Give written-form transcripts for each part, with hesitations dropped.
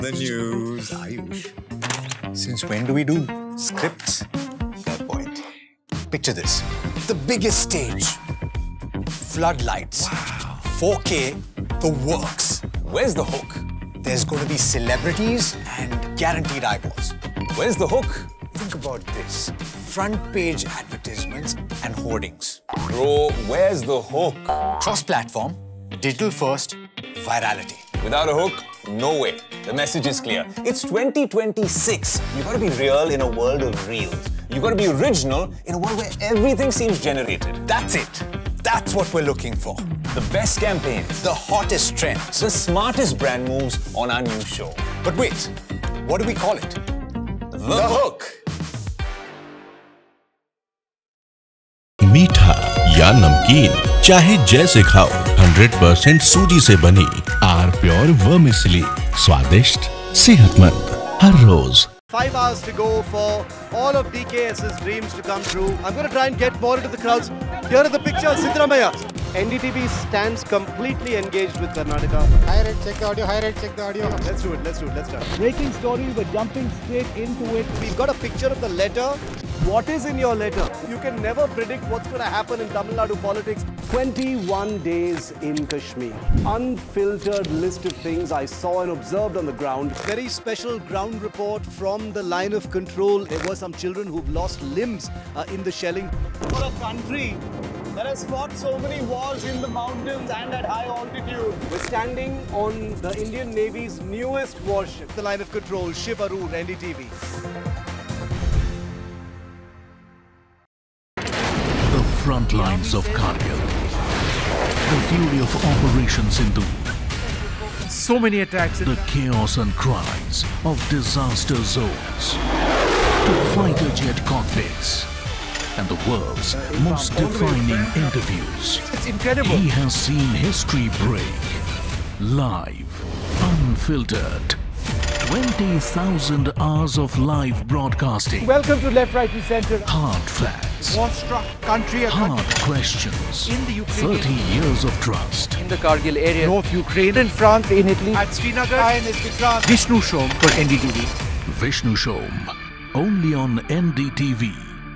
The news, Ayush. Since when do we do scripts? Fair point. Picture this. The biggest stage. Floodlights. Wow. 4K, the works. Where's the hook? There's going to be celebrities and guaranteed eyeballs. Where's the hook? Think about this. Front page advertisements and hoardings. Bro, where's the hook? Cross-platform, digital first, virality. Without a hook, no way. The message is clear. It's 2026. You gotta be real in a world of reels. You gotta be original in a world where everything seems generated. That's it. That's what we're looking for. The best campaigns. The hottest trends. The smartest brand moves on our new show. But wait, what do we call it? The Hook. मीठा या नमकीन, चाहे जैसे खाओ, 100% सूजी से बनी are pure vermicelli, स्वादिष्ट, सेहतमंद, हर रोज। 5 hours to go for all of DKS's dreams to come true. I'm going to try and get more into the crowds. Here are the pictures, Siddaramaiah. NDTV stands completely engaged with Karnataka. High rate, check the audio. High rate, check the audio. Let's do it. Let's start. Breaking story, we're jumping straight into it. We've got a picture of the letter. What is in your letter? You can never predict what's going to happen in Tamil Nadu politics. 21 days in Kashmir. Unfiltered list of things I saw and observed on the ground. Very special ground report from the line of control. There were some children who've lost limbs in the shelling. For a country that has fought so many wars in the mountains and at high altitude. We're standing on the Indian Navy's newest warship, the line of control, Shiv Arur, NDTV. The front lines of Kargil. The fury of Operation Sindhu. So many attacks. The chaos and cries of disaster zones. To fighter jet cockpits. And the world's most defining interviews. It's incredible. He has seen history break. Live. Unfiltered. 20,000 hours of live broadcasting. Welcome to Left, Right and Centre. Hard facts. War-struck country. Hard questions. In the Ukraine. 30 years of trust. In the Kargil area. North Ukraine. In France. In Italy. At Srinagar. Vishnu Shom for NDTV. Vishnu Shom. Only on NDTV.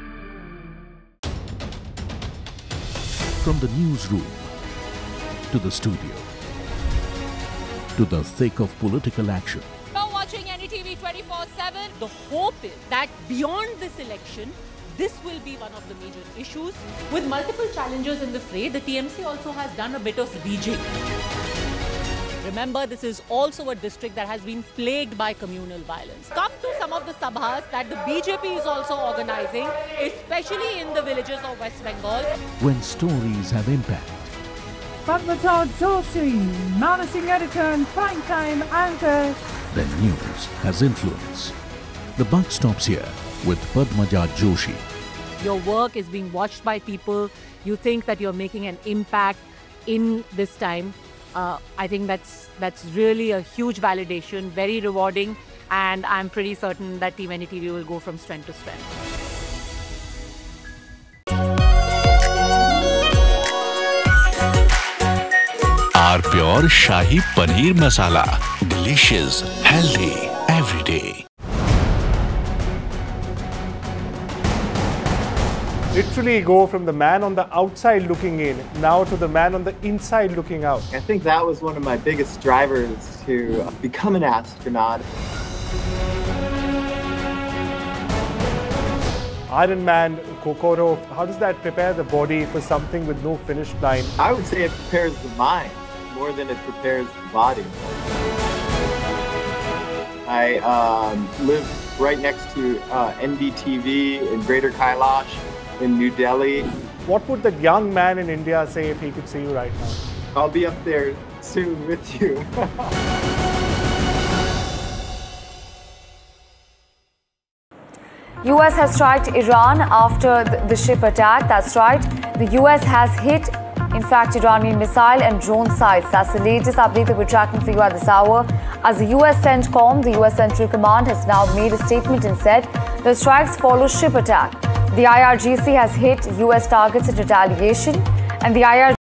From the newsroom to the studio to the thick of political action. Now watching NDTV 24/7, the hope is that beyond this election, this will be one of the major issues. With multiple challengers in the fray, the TMC also has done a bit of rejigging. Remember, this is also a district that has been plagued by communal violence. Come to some of the sabhas that the BJP is also organizing, especially in the villages of West Bengal. When stories have impact. Padmaja Joshi, managing editor and primetime anchor. Then news has influence. The buck stops here with Padmaja Joshi. Your work is being watched by people. You think that you're making an impact in this time. I think that's really a huge validation, very rewarding, and I'm pretty certain that Team NDTV will go from strength to strength. Are pure shahi paneer masala, delicious, healthy, everyday. Literally go from the man on the outside looking in now to the man on the inside looking out. I think that was one of my biggest drivers to become an astronaut. Ironman, Kokoro, how does that prepare the body for something with no finish line? I would say it prepares the mind more than it prepares the body. I live right next to NDTV in Greater Kailash in New Delhi. What would the young man in India say if he could see you right now? I'll be up there soon with you. US has struck Iran after the ship attack. That's right. The US has hit, in fact, Iranian missile and drone sites. That's the latest update that we're tracking for you at this hour. As the US CENTCOM, the US Central Command, has now made a statement and said the strikes follow ship attack. The IRGC has hit US targets in retaliation, and the IRGC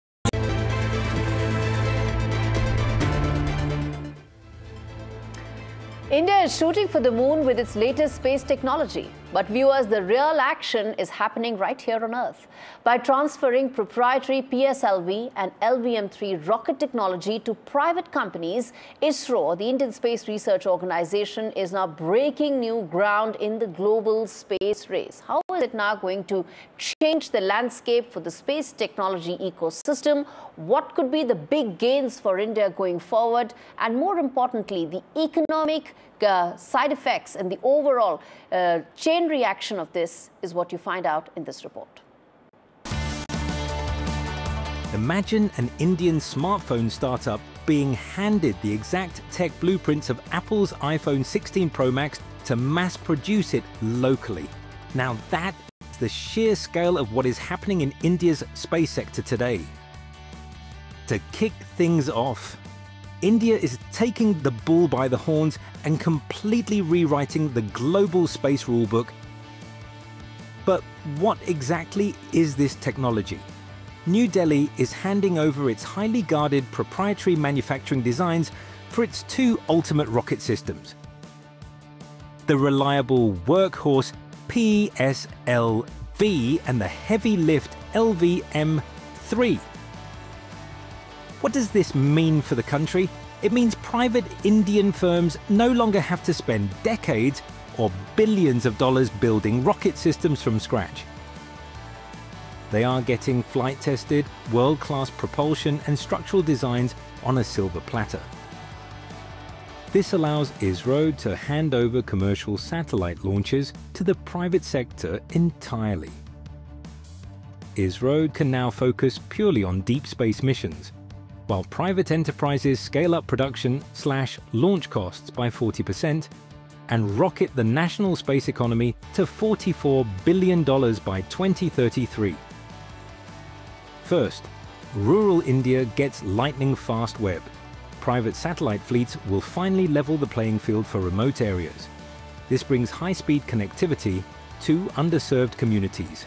India is shooting for the moon with its latest space technology. But viewers, the real action is happening right here on Earth. By transferring proprietary PSLV and LVM-3 rocket technology to private companies, ISRO, the Indian Space Research Organization, is now breaking new ground in the global space race. How is it now going to change the landscape for the space technology ecosystem? What could be the big gains for India going forward? And more importantly, the economic side effects and the overall chain reaction of this is what you find out in this report. Imagine an Indian smartphone startup being handed the exact tech blueprints of Apple's iPhone 16 Pro Max to mass produce it locally. Now that is the sheer scale of what is happening in India's space sector today. To kick things off, India is taking the bull by the horns and completely rewriting the global space rulebook. But what exactly is this technology? New Delhi is handing over its highly guarded proprietary manufacturing designs for its two ultimate rocket systems. The reliable workhorse PSLV and the heavy lift LVM-3. What does this mean for the country? It means private Indian firms no longer have to spend decades or billions of dollars building rocket systems from scratch. They are getting flight-tested, world-class propulsion and structural designs on a silver platter. This allows ISRO to hand over commercial satellite launches to the private sector entirely. ISRO can now focus purely on deep space missions, while private enterprises scale up production/launch costs by 40% and rocket the national space economy to $44 billion by 2033. First, rural India gets lightning-fast web. Private satellite fleets will finally level the playing field for remote areas. This brings high-speed connectivity to underserved communities.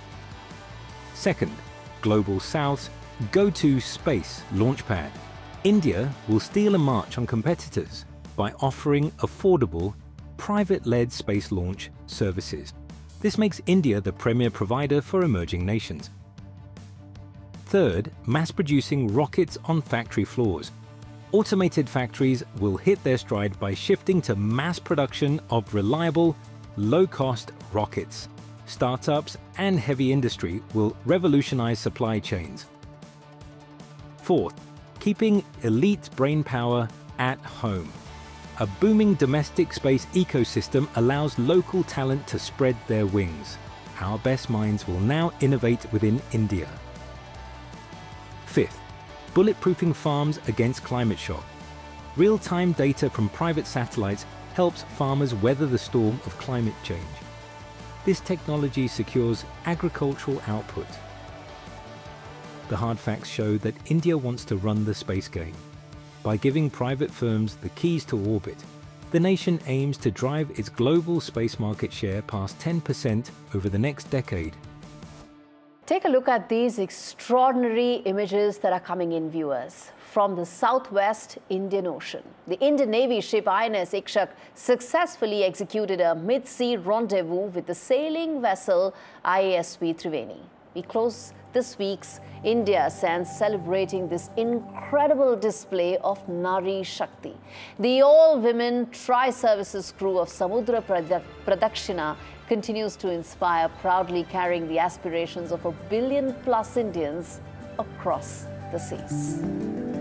Second, Global South's go-to space launchpad. India will steal a march on competitors by offering affordable, private-led space launch services. This makes India the premier provider for emerging nations. Third, mass-producing rockets on factory floors. Automated factories will hit their stride by shifting to mass production of reliable, low-cost rockets. Startups and heavy industry will revolutionize supply chains. Fourth, keeping elite brainpower at home. A booming domestic space ecosystem allows local talent to spread their wings. Our best minds will now innovate within India. Fifth, bulletproofing farms against climate shock. Real-time data from private satellites helps farmers weather the storm of climate change. This technology secures agricultural output. The hard facts show that India wants to run the space game. By giving private firms the keys to orbit, the nation aims to drive its global space market share past 10% over the next decade. Take a look at these extraordinary images that are coming in, viewers. From the southwest Indian Ocean, the Indian Navy ship INS Ikshak successfully executed a mid-sea rendezvous with the sailing vessel IASV Triveni. We close this week's India Sense celebrating this incredible display of Nari Shakti. The all-women tri-services crew of Samudra Pradakshina continues to inspire, proudly carrying the aspirations of 1 billion+ Indians across the seas.